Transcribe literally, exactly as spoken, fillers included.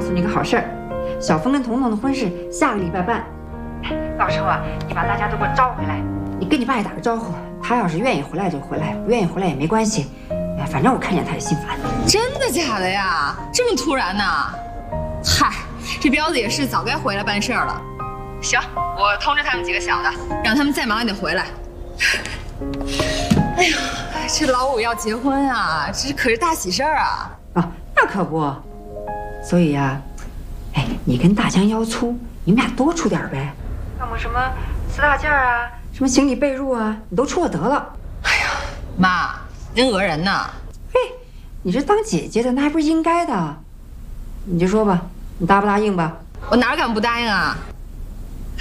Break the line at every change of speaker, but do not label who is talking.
诉你个好事儿，小峰跟彤彤的婚事下个礼拜办。到时候啊，你把大家都给我招回来，你跟你爸也打个招呼。他要是愿意回来就回来，不愿意回来也没关系。哎，反正我看见他也心烦。
真的假的呀？这么突然呢？嗨，这彪子也是早该回来办事儿了。行，我通知他们几个小的，让他们再忙也得回来。哎呀，这老五要结婚啊，这可是大喜事儿啊！
啊，那可不。所以呀、啊，哎，你跟大江腰粗，你们俩多出点呗。要么什么四大件啊，什么行李被褥啊，你都出了得了。
哎呀，妈，您讹人呢！
嘿，你这当姐姐的，那还不是应该的？你就说吧，你答不答应吧？
我哪敢不答应啊！